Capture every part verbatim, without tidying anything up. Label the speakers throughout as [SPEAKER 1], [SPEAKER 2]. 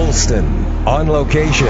[SPEAKER 1] Woolston on location.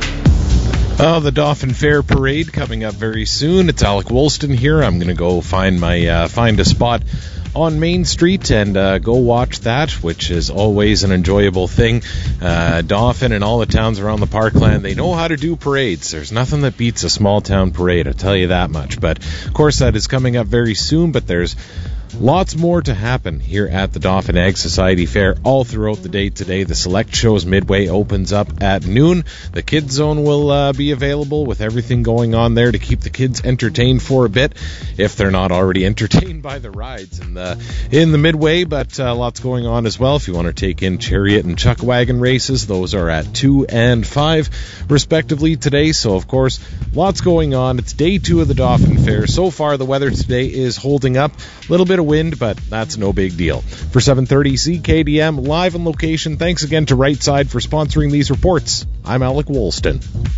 [SPEAKER 2] Oh, the Dauphin Fair Parade coming up very soon. It's Alec Woolston here. I'm going to go find my uh, find a spot on Main Street and uh, go watch that, which is always an enjoyable thing. Uh, Dauphin and all the towns around the parkland, they know how to do parades. There's nothing that beats a small town parade, I'll tell you that much. But, of course, that is coming up very soon, but there's lots more to happen here at the Dauphin Ag Society Fair all throughout the day today. The Select Shows Midway opens up at noon. The Kids Zone will uh, be available with everything going on there to keep the kids entertained for a bit, if they're not already entertained by the rides in the, in the Midway. But uh, lots going on as well. If you want to take in chariot and chuck wagon races, those are at two and five respectively today. So, of course, lots going on. It's day two of the Dauphin Fair. So far, the weather today is holding up. A little bit of wind, but that's no big deal. For seven thirty C K D M, live on location, thanks again to Right Side for sponsoring these reports. I'm Alec Woolston.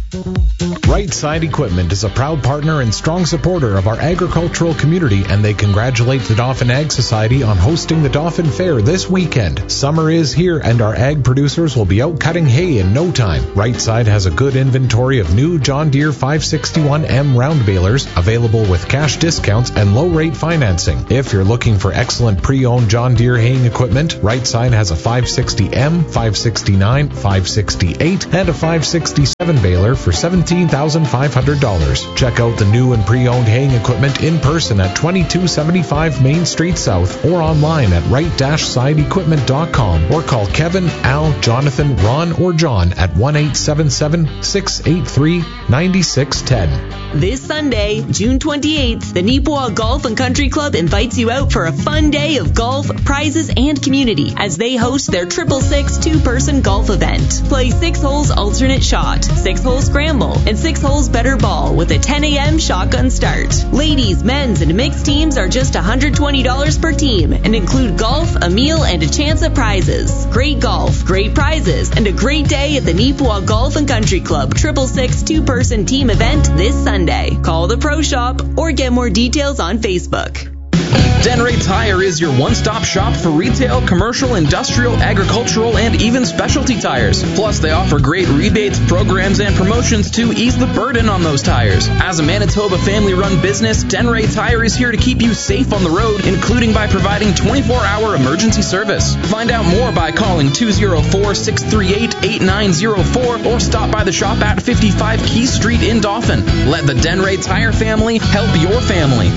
[SPEAKER 3] Right Side Equipment is a proud partner and strong supporter of our agricultural community, and they congratulate the Dauphin Ag Society on hosting the Dauphin Fair this weekend. Summer is here, and our ag producers will be out cutting hay in no time. Right Side has a good inventory of new John Deere five sixty-one M round balers available with cash discounts and low-rate financing. If you're looking for excellent pre-owned John Deere haying equipment, Right Side has a five sixty M, five sixty-nine, five sixty-eight, and a five sixty-seven baler for seventeen thousand five hundred dollars. Check out the new and pre-owned haying equipment in person at twenty-two seventy-five Main Street South or online at right side equipment dot com, or call Kevin, Al, Jonathan, Ron, or John at one eight seven seven, six eight three, nine six one zero.
[SPEAKER 4] This Sunday, June twenty-eighth, the Neepawa Golf and Country Club invites you out for a fun day of golf, prizes, and community as they host their Triple Six two-person golf event. Play six holes alternate shot, six holes scramble, and six holes better ball with a ten a.m. shotgun start. Ladies, men's, and mixed teams are just one hundred twenty dollars per team and include golf, a meal, and a chance at prizes. Great golf, great prizes, and a great day at the Neepawa Golf and Country Club Triple Six two-person team event this Sunday. Call the Pro Shop or get more details on Facebook.
[SPEAKER 5] Denray Tire is your one-stop shop for retail, commercial, industrial, agricultural, and even specialty tires. Plus, they offer great rebates, programs, and promotions to ease the burden on those tires. As a Manitoba family-run business, Denray Tire is here to keep you safe on the road, including by providing twenty-four hour emergency service. Find out more by calling two oh four, six three eight, eight nine oh four or stop by the shop at fifty-five Key Street in Dauphin. Let the Denray Tire family help your family.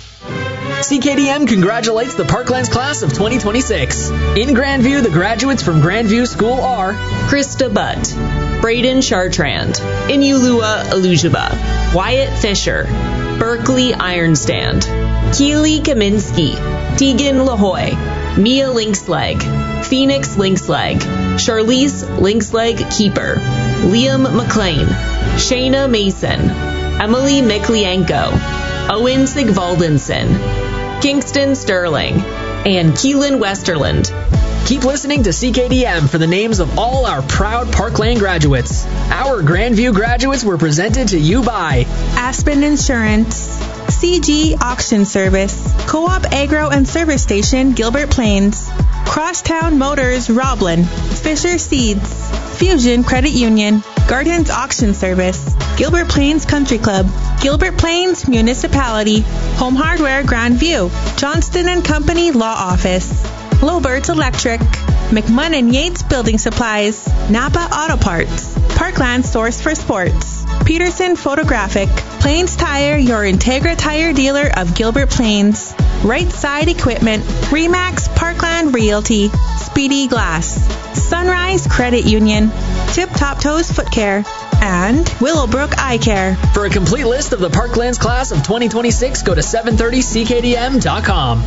[SPEAKER 6] C K D M congratulates the Parklands class of twenty twenty-six. In Grandview, the graduates from Grandview School are
[SPEAKER 4] Krista Butt, Braden Chartrand, Inulua Alujiba, Wyatt Fisher, Berkeley Ironstand, Keely Kaminsky, Tegan Lahoy, Mia Linksleg, Phoenix Linksleg, Charlize Linksleg Keeper, Liam McLean, Shayna Mason, Emily Miklienko, Owen Sigvaldinson, Kingston Sterling, and Keelan Westerland.
[SPEAKER 6] Keep listening to C K D M for the names of all our proud Parkland graduates. Our Grandview graduates were presented to you by
[SPEAKER 7] Aspen Insurance, C G Auction Service, Co-op Agro and Service Station, Gilbert Plains, Crosstown Motors, Roblin, Fisher Seeds, Fusion Credit Union, Gardens Auction Service, Gilbert Plains Country Club, Gilbert Plains Municipality, Home Hardware Grandview, Johnston and Company Law Office, Lowbirds Electric, McMunn Yates Building Supplies, Napa Auto Parts, Parkland Source for Sports, Peterson Photographic, Plains Tire, your Integra Tire dealer of Gilbert Plains, Right Side Equipment, Remax Parkland Realty, Speedy Glass, Sunrise Credit Union, Tip Top Toes Foot Care, and Willowbrook Eye Care.
[SPEAKER 6] For a complete list of the Parklands class of twenty twenty-six, go to seven thirty C K D M dot com.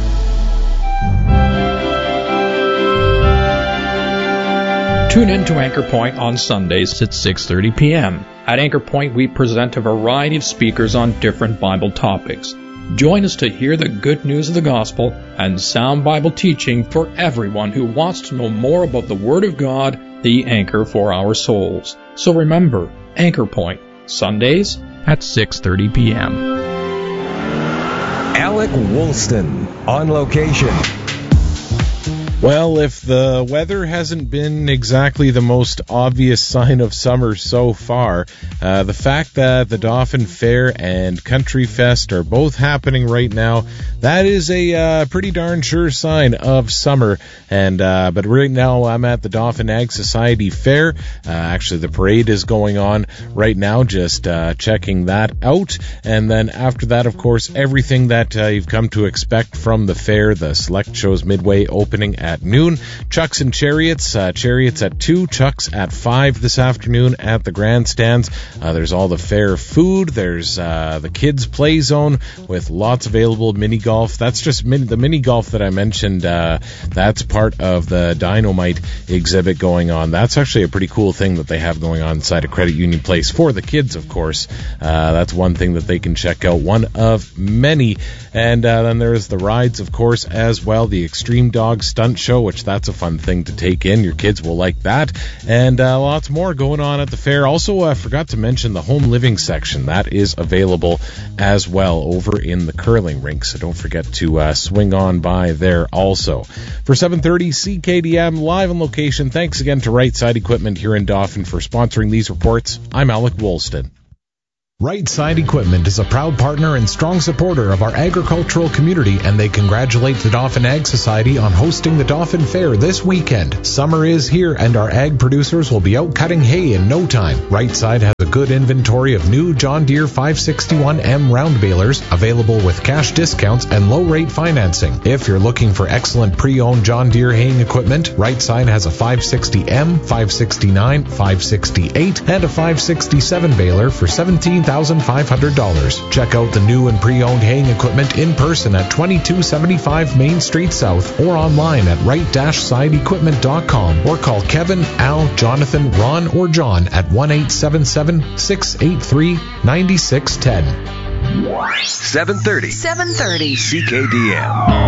[SPEAKER 8] Tune in to Anchor Point on Sundays at six thirty p.m. At Anchor Point, we present a variety of speakers on different Bible topics. Join us to hear the good news of the gospel and sound Bible teaching for everyone who wants to know more about the Word of God, the anchor for our souls. So remember, Anchor Point, Sundays at six thirty p.m.
[SPEAKER 1] Alec Woolston on location.
[SPEAKER 2] Well, if the weather hasn't been exactly the most obvious sign of summer so far, uh, the fact that the Dauphin Fair and Country Fest are both happening right now, that is a uh, pretty darn sure sign of summer. And uh, but right now I'm at the Dauphin Ag Society Fair. Uh, actually, the parade is going on right now, just uh, checking that out. And then after that, of course, everything that uh, you've come to expect from the fair, the select shows midway opening at noon, Chucks and Chariots, uh, Chariots at two, Chucks at five this afternoon at the grandstands. Uh, there's all the fair food, there's uh, the kids play zone with lots available mini golf. That's just mini, the mini golf that I mentioned, uh, that's part of the Dynamite exhibit going on. That's actually a pretty cool thing that they have going on inside of Credit Union Place for the kids, of course. Uh, that's one thing that they can check out, one of many. And uh, then there's the rides, of course, as well, the Extreme Dog Stunt Show, which that's a fun thing to take in. Your kids will like that. And uh, lots more going on at the fair. Also, I uh, forgot to mention the home living section. That is available as well over in the curling rink. So don't forget to uh, swing on by there also. For seven thirty C K D M live on location, thanks again to Right Side Equipment here in Dauphin for sponsoring these reports. I'm Alec Woolston.
[SPEAKER 3] Right Side Equipment is a proud partner and strong supporter of our agricultural community, and they congratulate the Dauphin Ag Society on hosting the Dauphin Fair this weekend. Summer is here, and our ag producers will be out cutting hay in no time. Right Side has a good inventory of new John Deere five sixty-one M round balers available with cash discounts and low-rate financing. If you're looking for excellent pre-owned John Deere haying equipment, Right Side has a five sixty M, five sixty-nine, five sixty-eight, and a five sixty-seven baler for seventeen thousand five hundred dollars. Check out the new and pre-owned haying equipment in person at twenty-two seventy-five Main Street South or online at right side equipment dot com, or call Kevin, Al, Jonathan, Ron, or John at one eight seven seven, six eight three, nine six one zero.
[SPEAKER 1] seven thirty
[SPEAKER 4] seven thirty
[SPEAKER 1] C K D M.